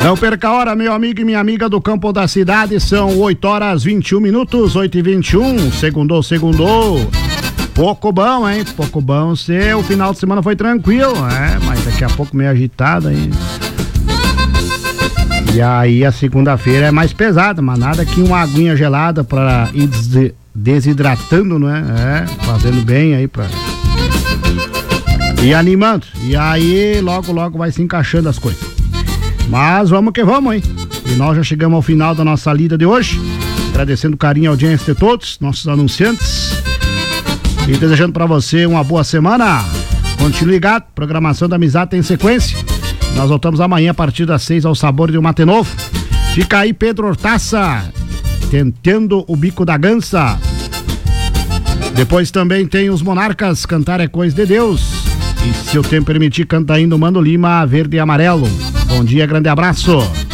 Não perca a hora, meu amigo e minha amiga do campo da cidade. São 8h21, 8h21. Segundou. Pouco bom, hein? Pouco bom. O final de semana foi tranquilo, mas daqui a pouco meio agitado aí. E aí a segunda-feira é mais pesada, mas nada que uma aguinha gelada pra ir desidratando, né? Fazendo bem aí pra... E animando. E aí logo vai se encaixando as coisas. Mas vamos que vamos, hein? E nós já chegamos ao final da nossa lida de hoje. Agradecendo o carinho e a audiência de todos, nossos anunciantes. E desejando pra você uma boa semana. Continue ligado, programação da Amizade tem sequência. Nós voltamos amanhã a partir das 6 ao sabor de um mate novo. Fica aí Pedro Hortaça, tentando o bico da gança. Depois também tem os Monarcas, Cantar é Coisa de Deus. E se o tempo permitir, canta ainda o Mano Lima, Verde e Amarelo. Bom dia, grande abraço.